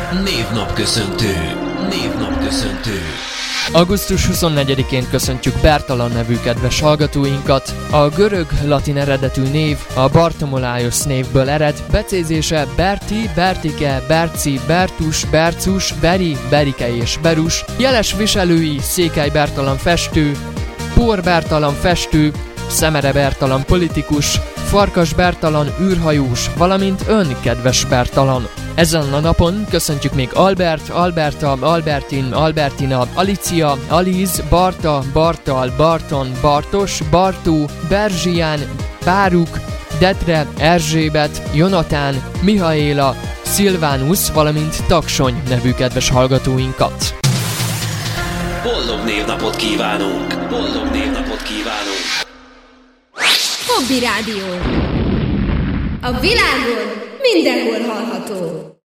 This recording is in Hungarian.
Névnapköszöntő. Augusztus 24-én köszöntjük Bertalan nevű kedves hallgatóinkat. A görög-latin eredetű név a Bartolomaios névből ered, becézése Berti, Bertike, Berci, Bertus, Bercus, Beri, Berike és Berus. Jeles viselői Székely Bertalan festő, Pór Bertalan festő, Szemere Bertalan politikus, Farkas Bertalan űrhajós, valamint ön, kedves Bertalan. Ezen a napon köszöntjük még Albert, Alberta, Albertin, Albertina, Alicia, Aliz, Barta, Bartal, Barton, Bartos, Bartó, Berzsián, Báruk, Detre, Erzsébet, Jonatán, Mihaéla, Szilvánus, valamint Taksony nevű kedves hallgatóinkat. Boldog névnapot kívánunk! Hobby Rádió. A világon mindenhol hallható.